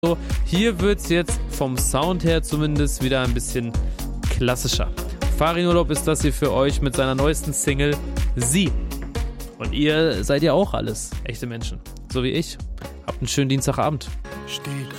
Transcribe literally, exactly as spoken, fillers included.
So, hier wird's jetzt vom Sound her zumindest wieder ein bisschen klassischer. Farin-Urlaub ist das hier für euch mit seiner neuesten Single Sie. Und ihr seid ja auch alles echte Menschen, so wie ich. Habt einen schönen Dienstagabend. Steht